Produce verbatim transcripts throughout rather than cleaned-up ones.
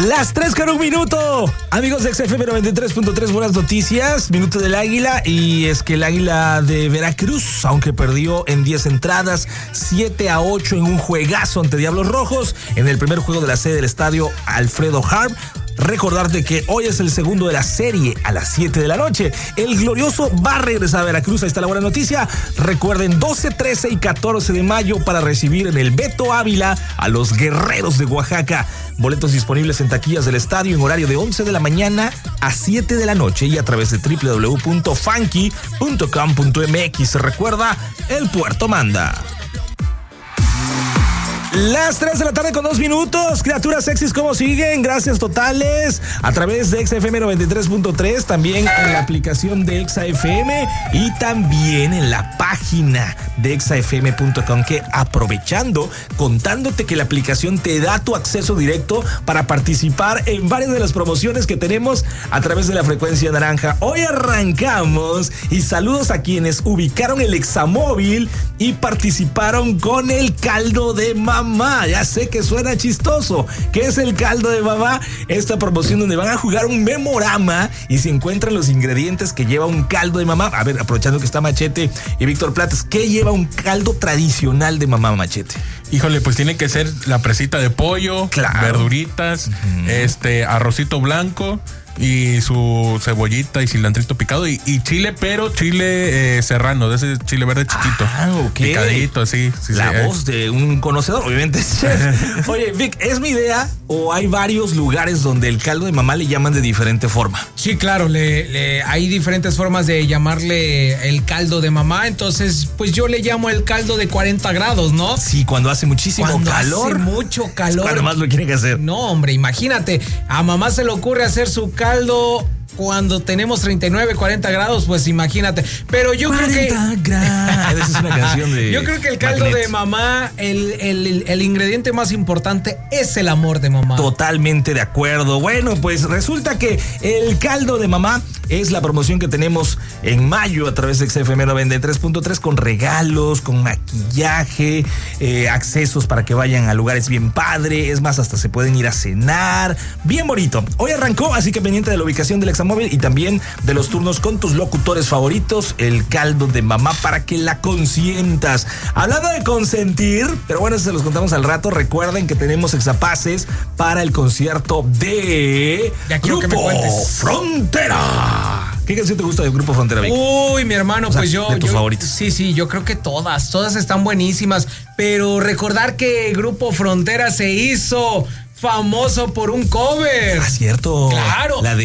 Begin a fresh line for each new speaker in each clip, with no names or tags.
Las tres con un minuto. Amigos de X F M noventa y tres punto tres, buenas noticias. Minuto del Águila. Y es que el Águila de Veracruz, aunque perdió en diez entradas, siete a ocho en un juegazo ante Diablos Rojos, en el primer juego de la sede del estadio Alfredo Harp. Recordarte que hoy es el segundo de la serie a las siete de la noche. El glorioso va a regresar a Veracruz. Ahí está la buena noticia. Recuerden, doce, trece y catorce de mayo para recibir en el Beto Ávila a los Guerreros de Oaxaca. Boletos disponibles en taquillas del estadio en horario de once de la mañana a siete de la noche y a través de doble u doble u doble u punto funky punto com punto m x. Recuerda, el puerto manda. Las tres de la tarde con dos minutos. Criaturas sexys, ¿cómo siguen? Gracias totales. A través de X F M noventa y tres punto tres, también en la aplicación de X F M y también en la página de X F M punto com, que aprovechando, contándote que la aplicación te da tu acceso directo para participar en varias de las promociones que tenemos a través de la frecuencia naranja. Hoy arrancamos y saludos a quienes ubicaron el Examóvil y participaron con el caldo de mamá. Ya sé que suena chistoso. ¿Qué es el caldo de mamá? Esta promoción donde van a jugar un memorama y se encuentran los ingredientes que lleva un caldo de mamá. A ver, aprovechando que está Machete y Víctor Platas, ¿qué lleva un caldo tradicional de mamá, Machete?
Híjole, pues tiene que ser la presita de pollo, claro, verduritas, uh-huh, este arrocito blanco y su cebollita y cilantrito picado y, y chile, pero chile eh, serrano, de ese chile verde chiquito.
Ah, ok.
Picadito, sí. sí
la
sí,
voz eh. de un conocedor, obviamente. Oye, Vic, ¿es mi idea o hay varios lugares donde el caldo de mamá le llaman de diferente forma?
Sí, claro, le, le, hay diferentes formas de llamarle el caldo de mamá. Entonces, pues yo le llamo el caldo de cuarenta grados, ¿no?
Sí, cuando hace muchísimo
cuando
calor.
Hace mucho calor.
Cuando más lo quieren hacer.
No, hombre, imagínate, a mamá se le ocurre hacer su caldo cuando tenemos treinta y nueve, cuarenta grados, pues imagínate. Pero yo creo que
grados. Esa es una canción de
yo creo que el caldo Magnet. de mamá, el, el, el ingrediente más importante es el amor de mamá.
Totalmente de acuerdo. Bueno, pues resulta que el caldo de mamá es la promoción que tenemos en mayo a través de X F M noventa y tres punto tres, con regalos, con maquillaje, eh, accesos para que vayan a lugares bien padre. Es más, hasta se pueden ir a cenar. Bien bonito. Hoy arrancó, así que pendiente de la ubicación del Examóvil y también de los turnos con tus locutores favoritos, el caldo de mamá, para que la consientas. Hablando de consentir, pero bueno, eso se los contamos al rato. Recuerden que tenemos exapases para el concierto de
ya quiero
Grupo
que me cuentes.
Frontera. ¿Qué canción te gusta del Grupo Frontera, Vic?
Uy, mi hermano, o sea, pues yo...
de tus
yo,
favoritos.
Sí, sí, yo creo que todas, todas están buenísimas. Pero recordar que Grupo Frontera se hizo famoso por un cover.
Ah, cierto.
Claro.
La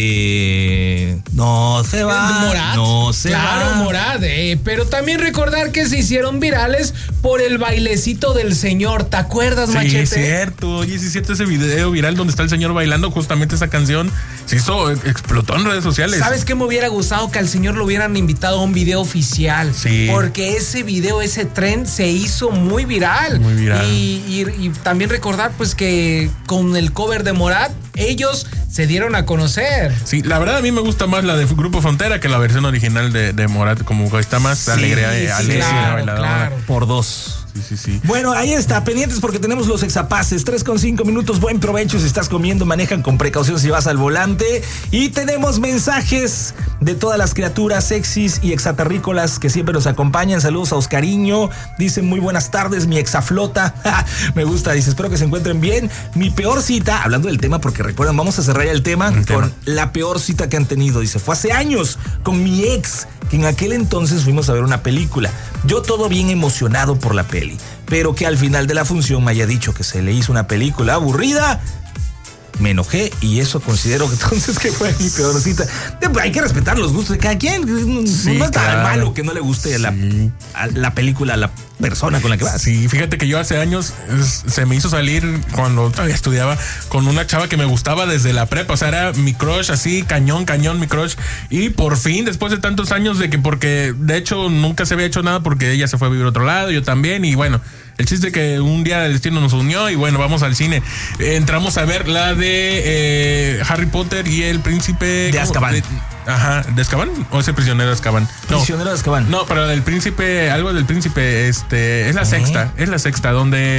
de No se va.
Morat.
No se
claro,
va.
Claro, Morat. Eh, pero también recordar que se hicieron virales por el bailecito del señor. ¿Te acuerdas,
sí,
Machete?
Sí, es cierto. Oye, sí es cierto ese video viral donde está el señor bailando justamente esa canción. Se hizo, explotó en redes sociales.
¿Sabes qué me hubiera gustado? Que al señor lo hubieran invitado a un video oficial.
Sí.
Porque ese video, ese tren se hizo muy viral.
Muy viral.
Y, y, y también recordar, pues, que con el cover de Morat, ellos se dieron a conocer.
Sí, la verdad a mí me gusta más la de Grupo Frontera que la versión original de, de Morat, como está más
sí,
alegre,
sí,
alegre,
claro,
claro.
Por dos.
Sí, sí, sí.
Bueno, ahí está, pendientes porque tenemos los exapases. tres con cinco minutos, buen provecho si estás comiendo, manejan con precaución si vas al volante. Y tenemos mensajes de todas las criaturas sexys y exaterrícolas que siempre nos acompañan. Saludos a Oscariño, dice muy buenas tardes, mi exaflota. Me gusta, dice, espero que se encuentren bien. Mi peor cita, hablando del tema, porque recuerdan, vamos a cerrar ya el tema el con tema. La peor cita que han tenido. Dice, fue hace años con mi ex, que en aquel entonces fuimos a ver una película. Yo todo bien emocionado por la peli, pero que al final de la función me haya dicho que se le hizo una película aburrida. Me enojé y eso considero que entonces que fue mi peor cita. Hay que respetar los gustos de cada quien. Sí, no es tan claro. malo que no le guste sí. la, la película a la persona con la que vas.
Sí, fíjate que yo hace años se me hizo salir cuando todavía estudiaba con una chava que me gustaba desde la prepa. O sea, era mi crush, así, cañón, cañón, mi crush. Y por fin, después de tantos años de que, porque de hecho nunca se había hecho nada porque ella se fue a vivir a otro lado, yo también. Y bueno, el chiste que un día el destino nos unió y bueno, vamos al cine. Entramos a ver la de eh, Harry Potter y el príncipe
de Azkaban.
De, ajá, ¿de Azkaban? ¿O ese prisionero de Azkaban? No,
prisionero de Azkaban.
No, pero el príncipe, algo del príncipe, este, es la ¿Eh? sexta, es la sexta, donde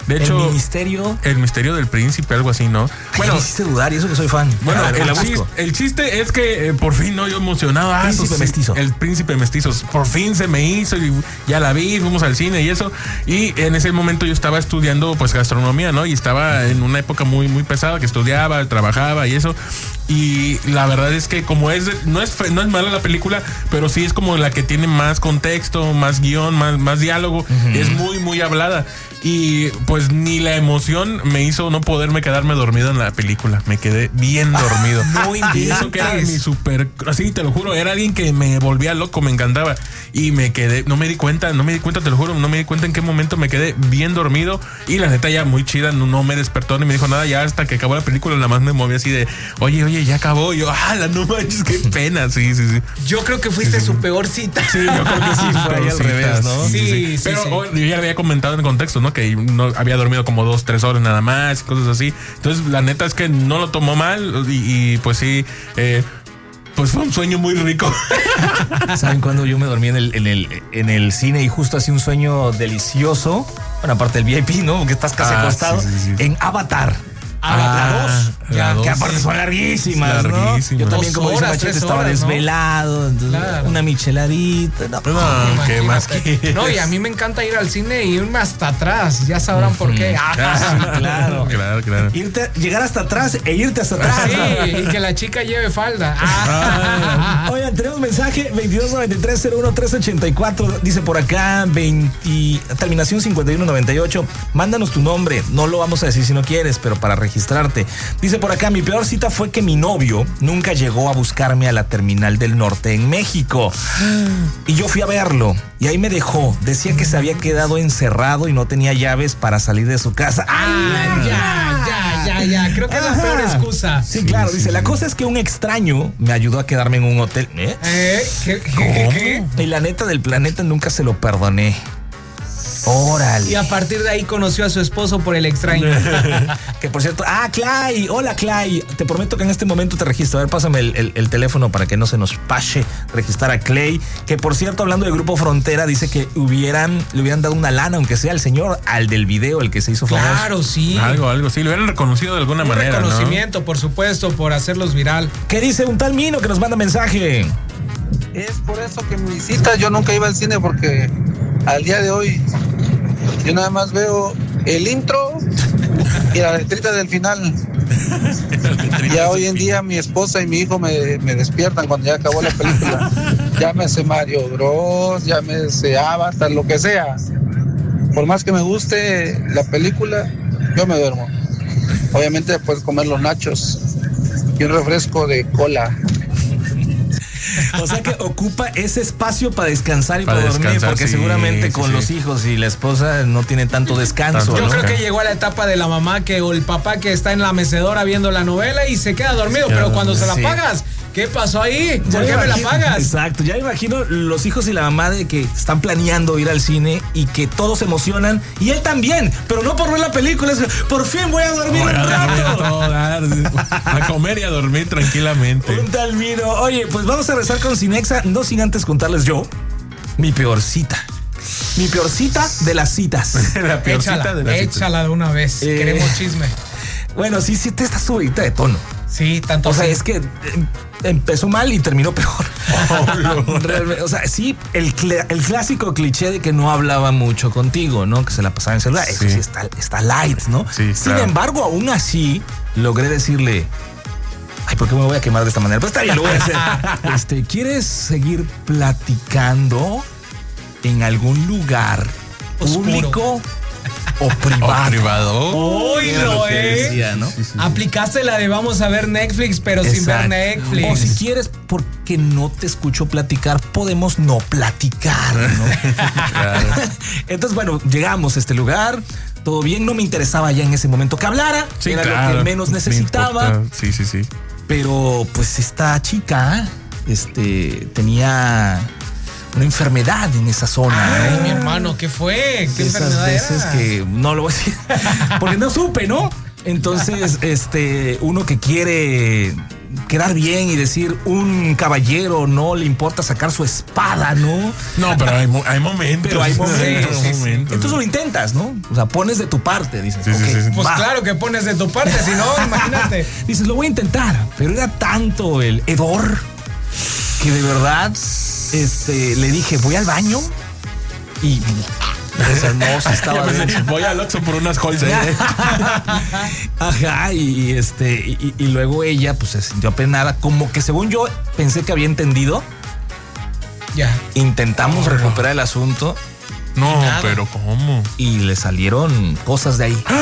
De hecho,
el misterio.
El misterio del príncipe, algo así, ¿no?
Bueno, me hiciste dudar y eso que soy fan.
Bueno,
ver,
el, chiste, el chiste es que eh, por fin, ¿no? Yo emocionado. Ah,
Príncipe
pues,
mestizo.
El príncipe mestizo. Por fin se me hizo y ya la vi, fuimos al cine y eso. Y en ese momento yo estaba estudiando pues gastronomía, ¿no? Y estaba en una época muy, muy pesada que estudiaba, trabajaba y eso. Y la verdad es que como es, no es, no es mala la película, pero sí es como la que tiene más contexto, más guión, más, más diálogo. Uh-huh. Es muy, muy hablada. Y pues ni la emoción me hizo no poderme quedarme dormido en la película. Me quedé bien dormido.
No inventes.
Y eso que era mi súper, así te lo juro, era alguien que me volvía loco, me encantaba. Y me quedé, no me di cuenta, no me di cuenta, te lo juro, no me di cuenta en qué momento me quedé bien dormido. Y la neta ya muy chida, no, no me despertó ni me dijo nada. Ya hasta que acabó la película nada más me moví así de, oye, oye, ya acabó. Y yo, ah, no manches, qué pena. Sí, sí, sí.
Yo creo que fuiste sí, sí. su peor cita.
Sí, yo creo que sí, fue ahí al revés, ¿no?
Sí, sí, sí.
Pero
sí.
Oh, yo ya le había comentado en contexto, ¿no? Que no había dormido como dos, tres horas nada más, cosas así. Entonces, la neta es que no lo tomó mal y, y pues sí, eh, pues fue un sueño muy rico.
¿Saben cuándo yo me dormí en el, en el, en el cine y justo así un sueño delicioso? Bueno, aparte del V I P, ¿no? Porque estás casi ah, acostado. Sí, sí, sí. En Avatar.
Ah, la dos.
Ya, que aparte son larguísimas, larguísimas, ¿no? Yo también, como dice Machete, estaba horas, desvelado, ¿no? Entonces, claro. Una micheladita. No,
no ¿qué más quieres?
No, y a mí me encanta ir al cine e irme hasta atrás. Ya sabrán uh-huh. por qué.
Ah, sí, claro.
claro, claro.
Irte, llegar hasta atrás e irte hasta atrás.
Sí, y que la chica lleve falda. Ah.
Oigan, tenemos mensaje veintidós noventa y tres cero uno tres ochenta y cuatro. Dice por acá, veinte, terminación cincuenta y uno noventa y ocho. Mándanos tu nombre. No lo vamos a decir si no quieres, pero para registrarte. Dice por acá, mi peor cita fue que mi novio nunca llegó a buscarme a la terminal del norte en México. Y yo fui a verlo y ahí me dejó. Decía que se había quedado encerrado y no tenía llaves para salir de su casa.
Ah, ya, ya, ya, ya. Creo que Ajá. es la peor excusa.
Sí, sí claro. Sí, dice, sí. La cosa es que un extraño me ayudó a quedarme en un hotel. ¿Eh?
¿Eh? ¿Qué, qué,
qué? Y la neta del planeta nunca se lo perdoné. Órale.
Y a partir de ahí conoció a su esposo por el extraño.
Que por cierto, ah, Clay, hola Clay. Te prometo que en este momento te registro. A ver, pásame el, el, el teléfono para que no se nos pase registrar a Clay. Que por cierto, hablando del Grupo Frontera, dice que hubieran, le hubieran dado una lana, aunque sea al señor, al del video, el que se hizo famoso.
Claro, sí.
Algo, algo, sí. Lo hubieran reconocido de alguna
un
manera.
Reconocimiento,
¿no?
Por supuesto, por hacerlos viral.
¿Qué dice un tal Mino que nos manda mensaje?
Es por eso que mi cita yo nunca iba al cine porque al día de hoy yo nada más veo el intro y la letrita del final. Ya hoy en día mi esposa y mi hijo me, me despiertan cuando ya acabó la película. Llámese Mario Bros, llámese Avatar, lo que sea. Por más que me guste la película, yo me duermo. Obviamente puedes comer los nachos y un refresco de cola.
O sea que ocupa ese espacio para descansar y para, para dormir, descansar, porque sí, seguramente con sí, los sí. hijos y la esposa no tienen tanto descanso.
Yo
¿no?
creo que llegó a la etapa de la mamá que o el papá que está en la mecedora viendo la novela y se queda dormido, pero cuando se la sí. pagas, ¿qué pasó ahí? ¿Por qué me la pagas?
Exacto, ya imagino los hijos y la mamá de que están planeando ir al cine y que todos se emocionan y él también, pero no por ver la película, es por fin voy a dormir voy un rato.
A comer y a dormir tranquilamente.
Un tal Mino. Oye, pues vamos a rezar con Cinexa, no sin antes contarles yo mi peor cita. Mi peor cita de las citas.
La peor échala, cita de las citas. Échala de una vez, eh, queremos chisme.
Bueno, sí, sí, te estás subidita de tono.
Sí, tanto.
O sea,
sí.
es que empezó mal y terminó peor. Oh, no. Realmente, o sea, sí, el, el clásico cliché de que no hablaba mucho contigo, ¿no? Que se la pasaba en celular. Sí. Eso sí está, está light, ¿no?
Sí,
Sin
claro.
embargo, aún así, logré decirle, ay, ¿por qué me voy a quemar de esta manera? Pues está bien, lo voy a hacer. Este, ¿quieres seguir platicando en algún lugar oscuro, público o privado?
O privado.
Uy, no, eh.
Decía, ¿no?
Sí, sí. Aplicaste la de vamos a ver Netflix, pero Exacto. sin ver Netflix.
O si quieres, porque no te escucho platicar, podemos no platicar, ¿no? Claro. Entonces, bueno, llegamos a este lugar. Todo bien, no me interesaba ya en ese momento que hablara.
Sí,
era
claro.
lo que menos necesitaba.
Sí, sí, sí.
Pero, pues, esta chica, este, tenía una enfermedad en esa zona.
Ay, ¿no? Mi hermano, ¿qué fue? ¿Qué
Esas
enfermedad
veces
era?
Que no lo voy a decir porque no supe, ¿no? Entonces, este, uno que quiere quedar bien y decir un caballero no le importa sacar su espada, ¿no?
No, pero hay, hay momentos.
Pero hay momentos.
Sí, sí, sí.
Entonces lo intentas, ¿no? O sea, pones de tu parte, dices.
Sí, sí,
okay,
sí.
Pues
va.
claro que pones de tu parte, si no, imagínate.
Dices, lo voy a intentar. Pero era tanto el hedor que de verdad este, le dije, voy al baño y es hermoso, estaba dentro.
Voy al Oxxo por unas Halls. ¿eh?
Ajá, y este, y, y luego ella pues se sintió apenada, como que según yo pensé que había entendido.
Ya.
Intentamos
No, no.
recuperar el asunto
No,
Nada.
pero ¿cómo?
y le salieron cosas de ahí.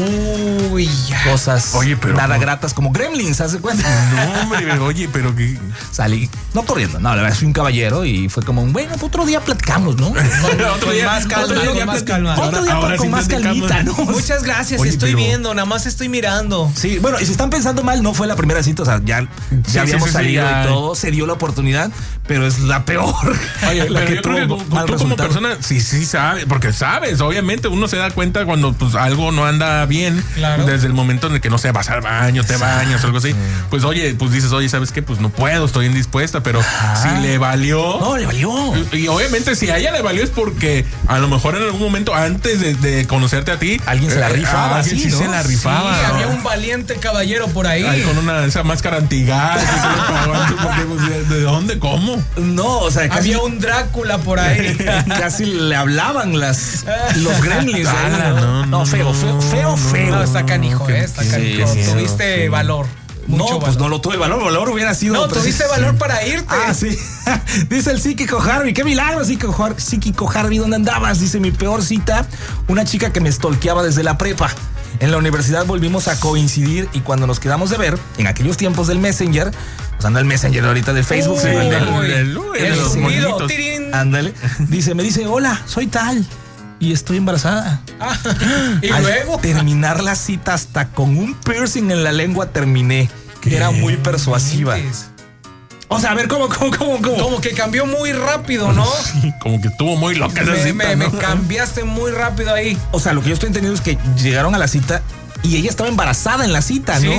Uy, ya.
Cosas
Oye, pero
nada
no.
gratas como gremlins, ¿hace cuenta?
No, hombre, oye, pero que.
Salí, no corriendo, no, la verdad soy un caballero y fue como un, bueno, pues otro día platicamos, ¿no?
Otro
Con
día-
más calma,
otro día
con
ya
más
plati-
calma.
Ahora-
Otro día
ahora
con
sí
más
platicamos.
calmita, ¿no?
Muchas gracias,
Oye,
estoy
pero-
viendo, nada más estoy mirando.
Sí, bueno, y si están pensando mal, no fue la primera cita, o sea, ya, ya
Sí,
habíamos
sí, sí,
salido
sí, ya.
y todo, se dio la oportunidad, pero es la peor.
Oye,
la
pero yo creo que
tuvo
tú,
mal
tú como
resultado.
persona, sí, sí sabes, porque sabes, obviamente uno se da cuenta cuando pues algo no anda bien,
Claro.
desde el momento en el que no sé, vas al baño, te bañas o algo así, pues oye, pues dices, oye, ¿sabes qué? Pues no puedo, estoy indispuesta, pero si le valió.
No, le valió.
Y, y obviamente si a ella le valió es porque a lo mejor en algún momento antes de, de conocerte a ti
Alguien se la rifaba,
ah, alguien
sí,
sí
¿no?
se la rifaba.
Sí, había un valiente caballero por ahí.
Ay, con una esa máscara antigás, así que le pagaban, porque, pues, ¿de, de dónde? ¿Cómo?
No, o sea, casi,
Había un Drácula por ahí.
casi le hablaban las los gremlins. ahí,
Ala,
¿no?
no,
No,
no,
feo, feo,
no,
feo,
no,
feo.
No, está canijo, eh, está
Sí,
canijo.
sí,
Tuviste
sí.
valor.
No,
Mucho
pues
valor.
no lo tuve valor, valor hubiera sido.
No,
pero
tuviste
sí,
valor
sí.
para irte.
Ah, sí. Dice el psíquico Harvey. ¡Qué milagro, psíquico, Har- psíquico Harvey! ¿Dónde andabas? Dice mi peor cita. Una chica que me stalkeaba desde la prepa. En la universidad volvimos a coincidir y cuando nos quedamos de ver, en aquellos tiempos del Messenger, pues anda el Messenger ahorita del Facebook.
Uy,
se
el,
anda el-
el, el, el de los
subido,
moñitos.
tirín.
Ándale. Dice, me dice, hola, soy tal. Y estoy embarazada.
Ah, y
Al
luego.
terminar la cita hasta con un piercing en la lengua terminé. Que era muy persuasiva. O sea, a ver, ¿cómo, cómo, cómo, cómo?
Como que cambió muy rápido, ¿no?
Como que estuvo muy loca esa
Me,
cita,
me-
¿no?
me cambiaste muy rápido ahí.
O sea, lo que yo estoy entendiendo es que llegaron a la cita y ella estaba embarazada en la cita,
Sí,
¿no?